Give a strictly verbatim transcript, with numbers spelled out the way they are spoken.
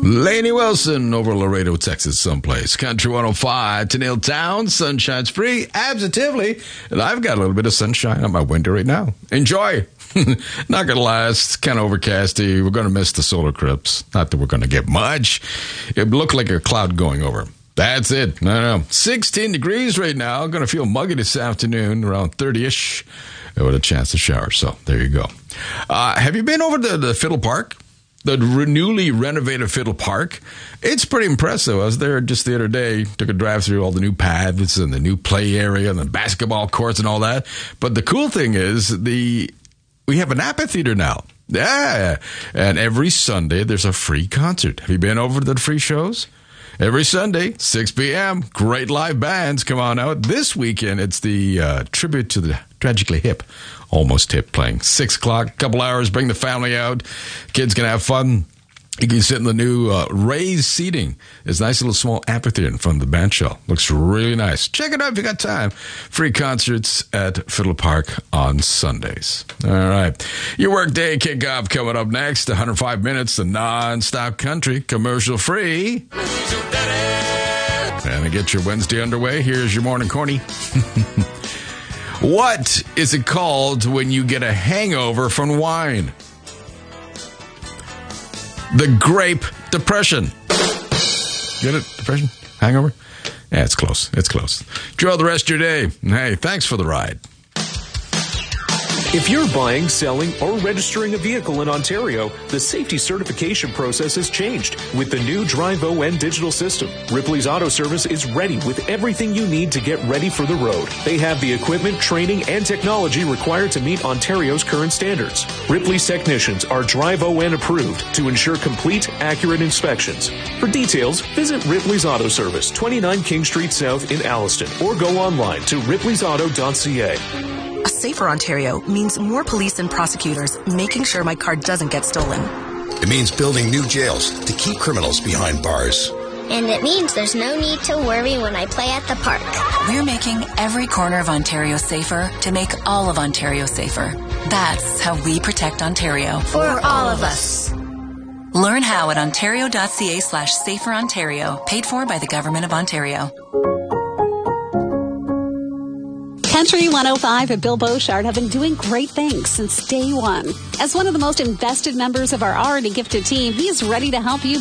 Lainey Wilson over Laredo, Texas, someplace. Country one oh five to Neil Town. Sunshine's free, absolutely. And I've got a little bit of sunshine on my window right now. Enjoy. Not going to last. Kind of overcasty. We're going to miss the solar eclipse. Not that we're going to get much. It looked like a cloud going over. That's it. No, no. sixteen degrees right now. Going to feel muggy this afternoon, around thirty-ish. With a chance to shower. So there you go. Uh, have you been over to the Fiddle Park? The newly renovated Fiddle Park. It's pretty impressive. I was there just the other day, took a drive through all the new paths and the new play area and the basketball courts and all that. But the cool thing is the we have an amphitheater now. Yeah. And every Sunday there's a free concert. Have you been over to the free shows? Every Sunday, six p.m., great live bands come on out. This weekend, it's the uh, tribute to the Tragically Hip. Almost Hip playing. Six o'clock, couple hours, bring the family out. Kids can have fun. You can sit in the new uh, raised seating. There's a nice little small amphitheater in front of the band shell. Looks really nice. Check it out if you got time. Free concerts at Fiddle Park on Sundays. All right. Your workday kickoff coming up next. one hundred five minutes of non-stop country, commercial free. And to get your Wednesday underway, here's your morning corny. What is it called when you get a hangover from wine? The grape depression. Get it? Depression? Hangover? Yeah, it's close. It's close. Enjoy the rest of your day. Hey, thanks for the ride. If you're buying, selling, or registering a vehicle in Ontario, the safety certification process has changed. With the new Drive-O-N digital system, Ripley's Auto Service is ready with everything you need to get ready for the road. They have the equipment, training, and technology required to meet Ontario's current standards. Ripley's technicians are Drive-O-N approved to ensure complete, accurate inspections. For details, visit Ripley's Auto Service, twenty-nine King Street South in Alliston, or go online to ripleys auto dot c a. A safer Ontario means more police and prosecutors making sure my car doesn't get stolen. It means building new jails to keep criminals behind bars. And it means there's no need to worry when I play at the park. We're making every corner of Ontario safer to make all of Ontario safer. That's how we protect Ontario. For all of us. Learn how at ontario.ca slash safer Ontario, paid for by the Government of Ontario. Country one oh five and Bill Beauchard have been doing great things since day one. As one of the most invested members of our already gifted team, he's ready to help you